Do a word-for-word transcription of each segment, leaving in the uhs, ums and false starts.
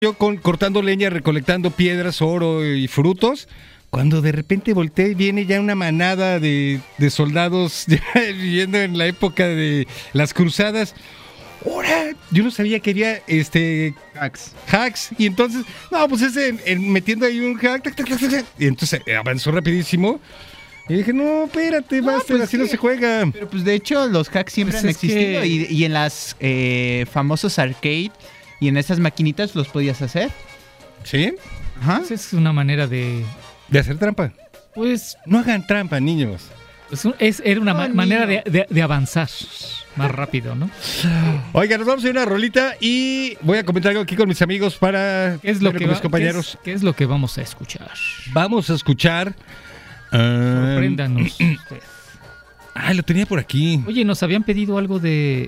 Yo con, cortando leña, recolectando piedras, oro y frutos, cuando de repente volteé y viene ya una manada de, de soldados ya viviendo en la época de las cruzadas. ¡Ahora! Yo no sabía que había este, hacks. hacks. Y entonces, no, pues ese en, en, metiendo ahí un hack. Tac, tac, tac, tac, y entonces avanzó rapidísimo. Y dije, no, espérate, No, Master, pues así que, no se juega. Pero pues de hecho los hacks siempre Pues han es existido que... y, y en las eh, famosos arcade y en esas maquinitas los podías hacer. ¿Sí? Ajá. Esa es una manera de... De hacer trampa. Pues, No hagan trampa, niños. pues un- es, era una No, ma- niño. manera de, de- de avanzar más rápido, ¿no? Oiga, nos vamos a ir a una rolita y voy a comentar algo aquí con mis amigos para ¿Qué es lo ver que con va- mis compañeros. ¿qué es, qué es lo que vamos a escuchar? Vamos a escuchar. ah, Sorpréndanos usted. Ah, lo tenía por aquí. Oye, nos habían pedido algo de...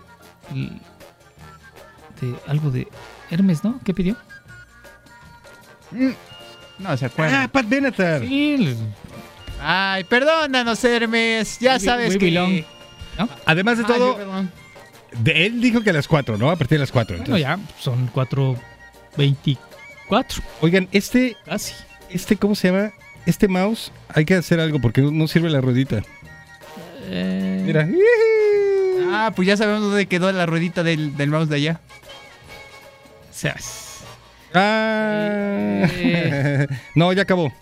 de algo de Hermes, ¿no? ¿Qué pidió? No se acuerda. Ah, Pat Benatar. Sí, el- Ay, perdónanos, Hermes. Ya We- sabes we que... belong. Además de Ay, todo, perdón. de- él dijo que a las cuatro, ¿no? A partir de las cuatro. Bueno, ya, son cuatro veinticuatro, Oigan, este, casi. este, ¿cómo se llama? Este mouse, hay que hacer algo porque no, no sirve la ruedita. Eh, Mira. Ah, pues ya sabemos dónde quedó la ruedita del, del mouse de allá. o sea, es- Ah. Eh. No, ya acabó.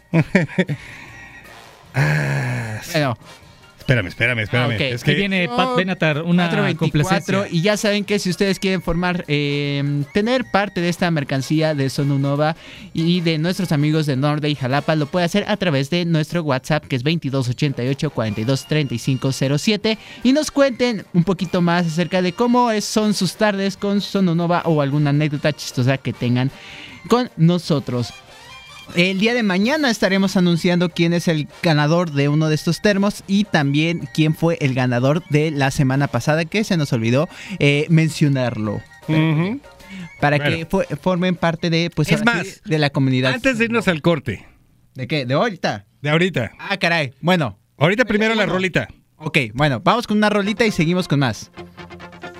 Ah, Bueno, espérame, espérame, espérame. Ah, ok. Es Aquí que viene Oh, Pat Benatar, una cuatro veinticuatro, complacencia. y ya saben que si ustedes quieren formar, eh, tener parte de esta mercancía de Sonunova y de nuestros amigos de Norte y Jalapa, lo puede hacer a través de nuestro WhatsApp, que es veintidós ochenta y ocho cuarenta y dos treinta y cinco cero siete, y nos cuenten un poquito más acerca de cómo es- son sus tardes con Sonunova o alguna anécdota chistosa que tengan con nosotros. El día de mañana estaremos anunciando quién es el ganador de uno de estos termos y también quién fue el ganador de la semana pasada, que se nos olvidó eh, mencionarlo. Ujú. Para Bueno. que fu- formen parte de, pues, Es ahora sí, más, de la comunidad. Antes de irnos al corte, ¿De qué? ¿De ahorita? de ahorita. Ah, caray. Bueno, Ahorita primero la bueno. rolita. ok, bueno, vamos con una rolita y seguimos con más.